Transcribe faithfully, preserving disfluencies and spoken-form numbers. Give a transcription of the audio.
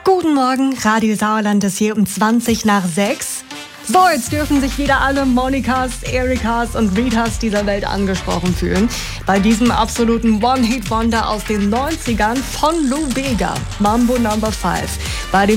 Guten Morgen, Radio Sauerland ist hier um zwanzig nach sechs. So, jetzt dürfen sich wieder alle Monikas, Erikas und Ritas dieser Welt angesprochen fühlen. Bei diesem absoluten One-Hit-Wonder aus den neunzigern von Lou Bega, Mambo Number fünf. Bei dem